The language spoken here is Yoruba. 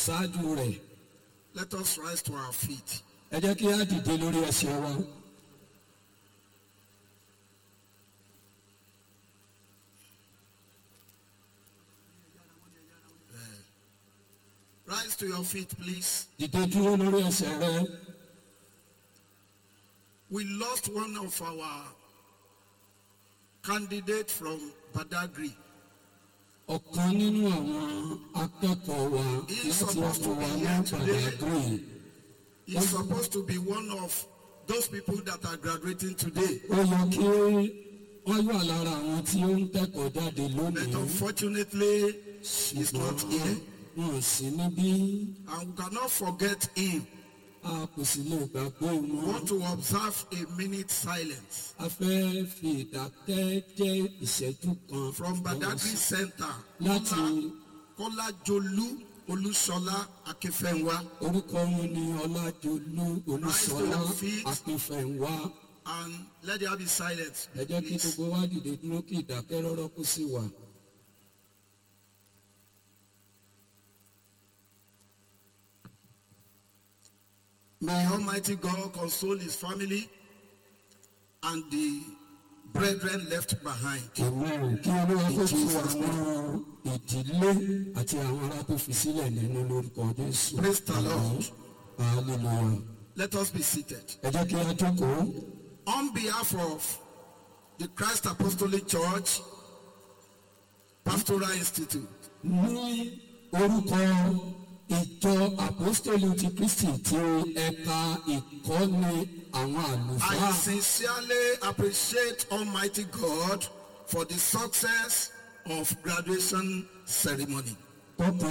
ṣáájú rẹ̀. Let us rise to our feet. Ẹ jẹ́ kí á dìde lórí ẹsẹ̀ wa. Rise to your feet, please. Dìde dúró lórí ẹsẹ̀ rẹ. We lost one of our candidates from Badagry. Ọ̀kan nínú àwọn akẹ́kọ̀ọ́ wa láti ọ̀pọ̀ wa ní Badagry. He's supposed to be one of those people that are graduating today. Ó yẹ kí wọ́n wà lára àwọn tí ó ń kẹ́kọ̀ọ́ jáde lónìí. But unfortunately, he's not here. Wọ́n sì níbí. And we cannot forget him. A kò sì lè gbàgbé wọn. We want to observe a minute silence. A fẹ́ fi ìdákẹ́jẹ́ ìṣẹ́jú kan. From Badagry Center. Láti Kọ́lá Jolú Olúṣọlá Akínfẹ́nwá. orúkọ wọn ni Ọlájolú Olúṣọlá Akínfẹ́nwá. And let there be silence. Ẹ jẹ́ kí gbogbo wa dìde dúró kí ìdákẹ́ rọ́rọ́ kó sì wà. May Almighty God console his family and the brethren left behind. Amen. Kí Olúwa kó tu àwọn ìdílé àti àwọn ará tó fi sílẹ̀ nínú lórúkọ Jésù. Praise the Lord. Hallelujah. Let us be seated. Ẹ jẹ́ kí a jókòó. On behalf of the Christ Apostolic Church Pastoral Institute, Ní orúkọ ìjọ Apostoli ti Kristi ti ẹ̀ka ìkọ́ni àwọn I àlùfáà. sincerely appreciate Almighty God for the success of graduation ceremony. Tọ́pọ̀